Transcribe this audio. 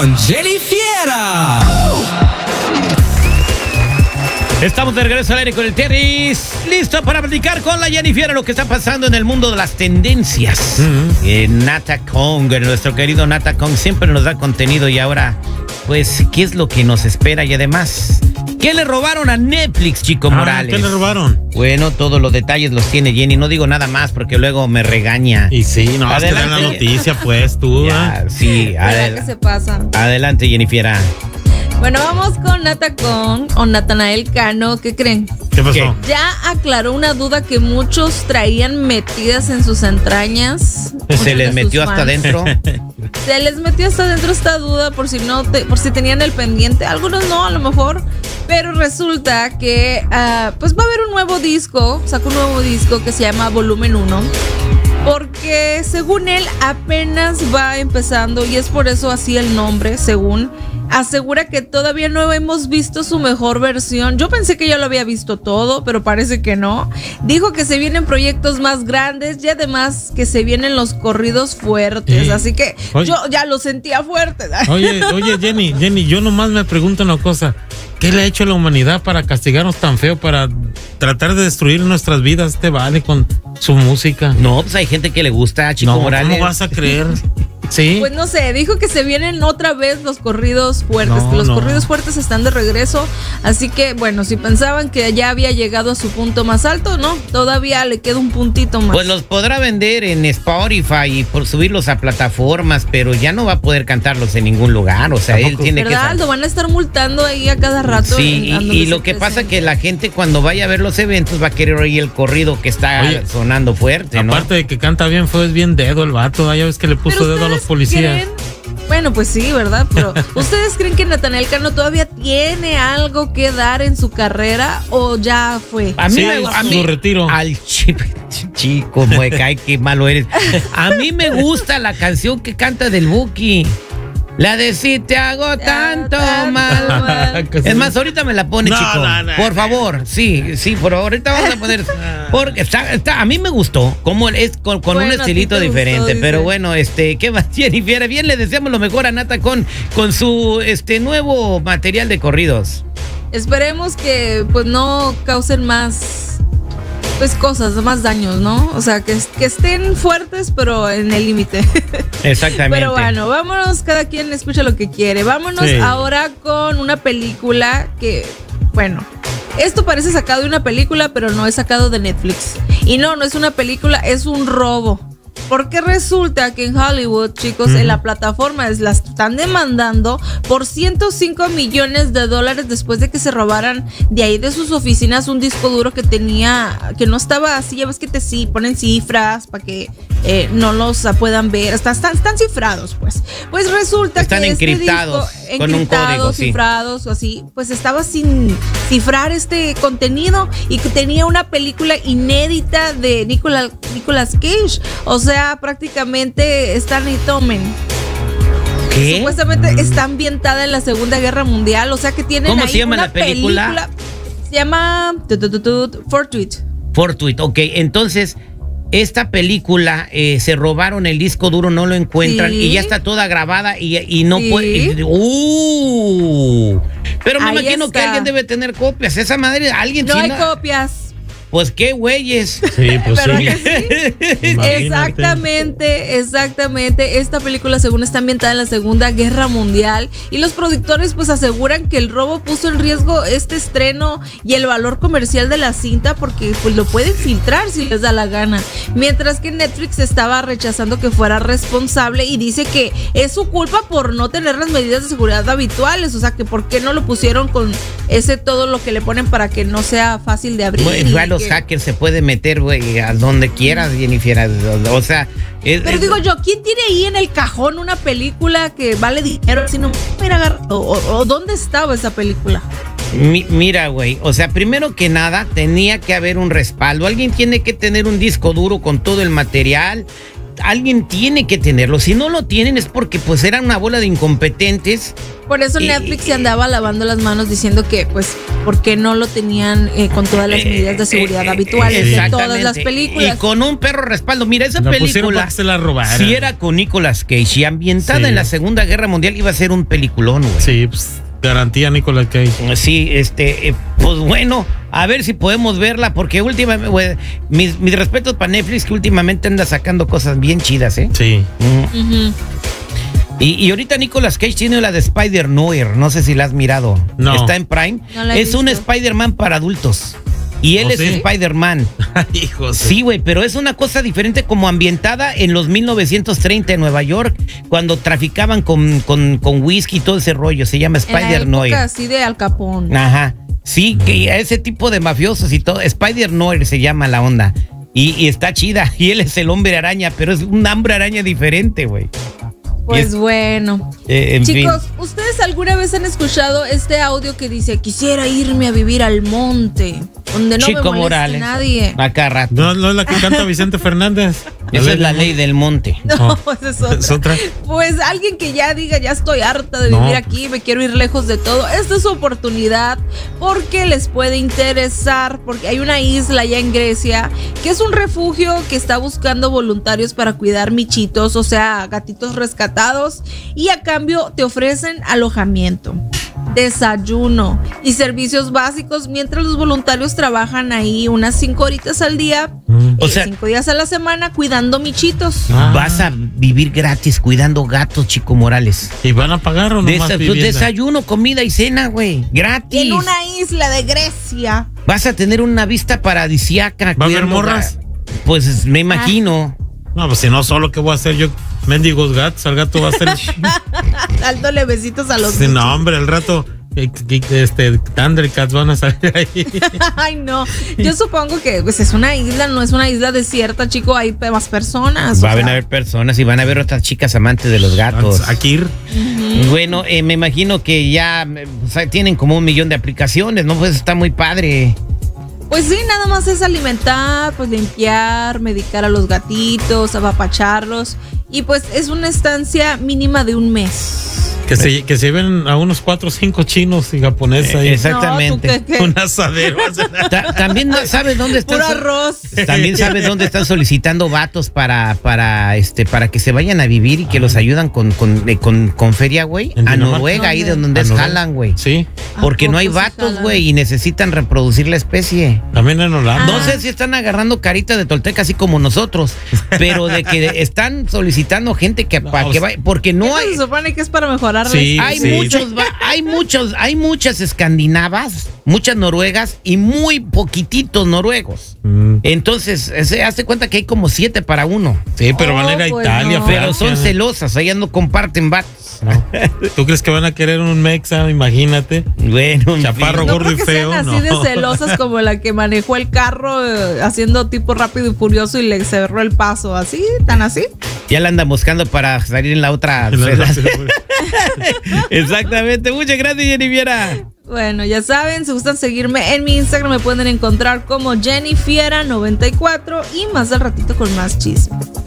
con Jenny Fiera. Estamos de regreso al aire con el Terris, listo para platicar con la Jenny Fiera lo que está pasando en el mundo de las tendencias. Nata Kong, nuestro querido Nata Kong, siempre nos da contenido y ahora, pues, ¿qué es lo que nos espera? Y además, ¿qué le robaron a Netflix, Chico Morales? ¿Qué le robaron? Bueno, todos los detalles los tiene Jenny, no digo nada más porque luego me regaña. Y sí, no, es que da la noticia, pues, tú. Ya, sí, ¿Verdad que se pasa? Adelante, Jenny Fiera. Bueno, vamos con Nata Kong o Natanael Cano. ¿Qué creen? ¿Qué pasó? Ya aclaró una duda que muchos traían metidas en sus entrañas. ¿Se les metió hasta adentro? Se les metió hasta adentro esta duda por si tenían el pendiente. Algunos no, a lo mejor. Pero resulta que pues va a haber un nuevo disco. Sacó un nuevo disco que se llama Volumen 1. Porque según él apenas va empezando y es por eso así el nombre, según. Asegura que todavía no hemos visto su mejor versión. Yo pensé que ya lo había visto todo, pero parece que no. Dijo que se vienen proyectos más grandes y además que se vienen los corridos fuertes. Sí. Así que Oye, yo ya lo sentía fuerte. Oye, Jenny, yo nomás me pregunto una cosa. ¿Qué le ha hecho la humanidad para castigarnos tan feo, para tratar de destruir nuestras vidas? Te vale con su música. No, pues hay gente que le gusta, Chico Morales. ¿Cómo vas a creer? Sí. Pues no sé, dijo que se vienen otra vez los corridos fuertes, que los corridos fuertes están de regreso, así que bueno, si pensaban que ya había llegado a su punto más alto, no, todavía le queda un puntito más. Pues los podrá vender en Spotify y por subirlos a plataformas, pero ya no va a poder cantarlos en ningún lugar, o sea, él tiene que... ¿Verdad? Lo van a estar multando ahí a cada rato. Sí, y lo que pasa que la gente cuando vaya a ver los eventos va a querer oír el corrido que está sonando fuerte, ¿no? Aparte de que canta bien, fue bien dedo el vato, ya ves que le puso dedo a los policías. Bueno, pues sí, ¿verdad? Pero ¿ustedes creen que Natanael Cano todavía tiene algo que dar en su carrera o ya fue? A mí su retiro. Al chico, me cae, qué malo eres. A mí me gusta la canción que canta del Buki. La de si te hago tanto mal. Es más, ahorita me la pone, Chico. Por favor, sí, por favor, ahorita vamos a poner. Porque a mí me gustó, como es con un estilito diferente. Gustó, pero bueno, ¿qué más, Jennifer? Bien, le deseamos lo mejor a Nata con su nuevo material de corridos. Esperemos que pues no causen más cosas, más daños, ¿no? O sea, que estén fuertes, pero en el límite. Exactamente. Pero bueno, vámonos, cada quien escucha lo que quiere. Vámonos ahora con una película que, bueno, esto parece sacado de una película, pero no es sacado de Netflix. Y no es una película, es un robo. Porque resulta que en Hollywood, chicos, en la plataforma las están demandando por $105 millones después de que se robaran de ahí de sus oficinas un disco duro que no estaba así. Ya ves que ponen cifras para que no los puedan ver. Están cifrados, pues. Pues resulta están que encriptados con un código, cifrados o así. Pues estaba sin cifrar este contenido y que tenía una película inédita de Nicolas Cage. O sea, prácticamente están y tomen. ¿Qué? Supuestamente está ambientada en la Segunda Guerra Mundial. O sea que tienen ¿Cómo ahí se llama una la película? Se llama Fortuit. Fortuit, ok. Entonces, esta película se robaron el disco duro, no lo encuentran y ya está toda grabada y no puede. Pero me ahí imagino está. que alguien debe tener copias. Esa madre, alguien No tiene. hay copias. Pues qué güeyes. Sí, pues ¿Pero sí. que sí? Exactamente. Esta película según está ambientada en la Segunda Guerra Mundial y los productores pues aseguran que el robo puso en riesgo este estreno y el valor comercial de la cinta porque pues lo pueden filtrar si les da la gana. Mientras que Netflix estaba rechazando que fuera responsable y dice que es su culpa por no tener las medidas de seguridad habituales. O sea, que por qué no lo pusieron con todo lo que le ponen para que no sea fácil de abrir. Bueno, los hackers se puede meter, güey, a donde quieras, Jennifer. O sea, pero digo yo, ¿quién tiene ahí en el cajón una película que vale dinero? Si no, o ¿dónde estaba esa película? Mira, güey, o sea, primero que nada tenía que haber un respaldo. Alguien tiene que tener un disco duro con todo el material. Alguien tiene que tenerlo. Si no lo tienen es porque pues eran una bola de incompetentes Por eso Netflix se andaba lavando las manos diciendo que, pues, ¿por qué no lo tenían con todas las medidas de seguridad habituales de todas las películas? Y con un perro respaldo. Mira, esa La pusieron película, para que se la robaran. si era con Nicolas Cage y ambientada en la Segunda Guerra Mundial, iba a ser un peliculón, güey. Sí, pues, garantía Nicolas Cage. Sí, pues bueno, a ver si podemos verla, porque últimamente, güey, mis respetos para Netflix, que últimamente anda sacando cosas bien chidas, ¿eh? Sí. Y ahorita Nicolas Cage tiene la de Spider-Noir, no sé si la has mirado. No. Está en Prime. No la he es un visto. Spider-Man para adultos. Y él ¿Oh, es sí? Spider-Man. Hijos. Sí, güey, pero es una cosa diferente, como ambientada en los 1930 en Nueva York, cuando traficaban con whisky y todo ese rollo. Se llama En la Spider-Noir. época así de Al Capone. Ajá. Sí, que a ese tipo de mafiosos y todo. Spider-Noir se llama la onda. Y está chida. Y él es el hombre araña, pero es un hombre araña diferente, güey. Pues bueno. En Chicos, fin. ¿ustedes alguna vez han escuchado este audio que dice: quisiera irme a vivir al monte, donde no Chico me moleste Morales. nadie? Acá rato. No es la que canta Vicente Fernández. Esa es la ley del monte. No, esa es otra. Es otra. Pues alguien que ya diga: ya estoy harta de vivir aquí, me quiero ir lejos de todo. Esta es su oportunidad, porque les puede interesar, porque hay una isla allá en Grecia que es un refugio que está buscando voluntarios para cuidar michitos, o sea, gatitos rescatados, y a cambio te ofrecen alojamiento, desayuno y servicios básicos mientras los voluntarios trabajan ahí unas 5 horitas al día, O sea, 5 días a la semana cuidando michitos. vas a vivir gratis cuidando gatos, Chico Morales. ¿Y van a pagar o no más vivienda? Desayuno, comida y cena, güey. Gratis. En una isla de Grecia. Vas a tener una vista paradisiaca. ¿Va a haber cuidando morras? Pues me imagino. No, pues si no, solo ¿qué voy a hacer yo? Mendigos gatos, al gato va a ser... Dándole besitos a los Sí, no, hombre, al rato... Thundercats van a salir ahí. Ay, no. Yo supongo que pues, es una isla, no es una isla desierta, chico. Hay más personas. Va a haber personas y van a haber otras chicas amantes de los gatos. Aquí. Bueno, me imagino que ya o sea, tienen como 1 millón de aplicaciones, ¿no? Pues está muy padre. Pues sí, nada más es alimentar, pues limpiar, medicar a los gatitos, apapacharlos. Y pues es una estancia mínima de 1 mes. Que se lleven a unos 4 o 5 chinos y japoneses ahí. Exactamente. No, ¿tú qué? Un asadero. También sabes dónde están. Puro arroz. También sabes dónde están solicitando vatos para que se vayan a vivir y que los ayudan con feria, güey. ¿En A Dinamarca? Noruega, ahí de ¿Dónde? donde ¿A es Noruega? jalan, güey. Sí, Porque ¿A no hay poco sí vatos, jalan? güey, y necesitan reproducir la especie. también en Holanda. No sé si están agarrando carita de tolteca así como nosotros, pero de que están solicitando gente que No, para que vaya, porque no Eso hay. se supone que es para mejorar la Sí, especie. Hay muchas escandinavas, muchas noruegas y muy poquititos noruegos. Entonces, hazte cuenta que hay como 7 para 1. Sí, pero van a ir a pues Italia, no. Pero Francia. son celosas, ellas no comparten vatos. No. ¿Tú crees que van a querer un mexa? Imagínate. Bueno, en Chaparro, fin. No gordo creo y que feo. sean así No. de celosas como la que manejó el carro haciendo tipo rápido y furioso y le cerró el paso. ¿Así? ¿Tan así? Ya la andan buscando para salir en la otra. Exactamente. Muchas gracias, Jenny Viera. Bueno, ya saben, si gustan seguirme en mi Instagram me pueden encontrar como Jenny Fiera 94 y más al ratito con más chisme.